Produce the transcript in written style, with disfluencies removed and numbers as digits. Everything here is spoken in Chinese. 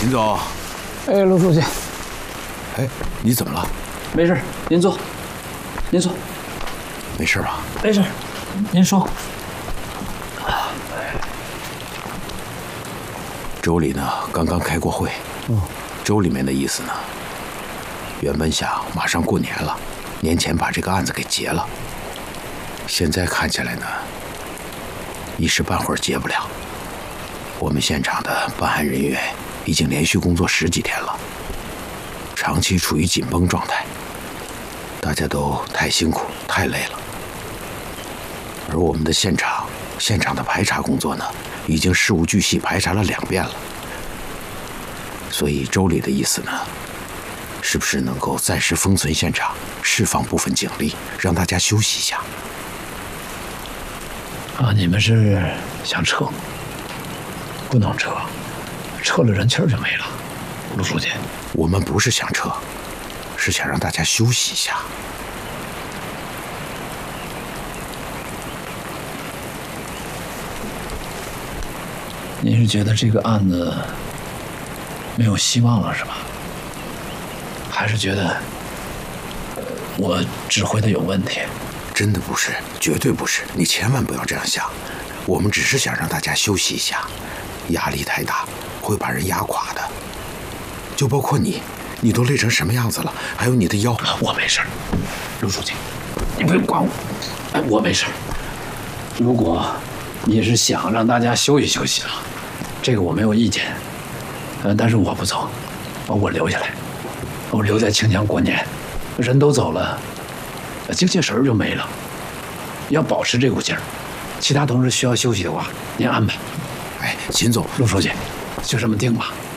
秦总， 哎，陆书记， 哎，你怎么了？ 没事，您坐，您坐， 没事吧？ 没事，您说。 州里呢刚刚开过会，州里面的意思呢，原本想马上过年了，年前把这个案子给结了，现在看起来呢，一时半会儿结不了。我们现场的办案人员已经连续工作10几天了，长期处于紧绷状态，大家都太辛苦太累了。而我们的现场的排查工作呢，已经事无巨细排查了2遍了。所以州里的意思呢，是不是能够暂时封存现场，释放部分警力，让大家休息一下？ 啊，你们是想撤？不能撤，撤了人气儿就没了。陆书记， 我们不是想撤，是想让大家休息一下。 您是觉得这个案子没有希望了是吧？还是觉得我指挥的有问题？ 真的不是，绝对不是，你千万不要这样想。我们只是想让大家休息一下，压力太大会把人压垮的。就包括你都累成什么样子了，还有你的腰。 我没事，陆书记，你不用管我。哎，我没事。如果你是想让大家休息休息啊，这个我没有意见。但是我不走，我留下来，我留在清江过年。人都走了，精气神就没了。要保持这股劲儿。其他同志需要休息的话，您安排。 哎，秦总， 陆书记，就这么定吧。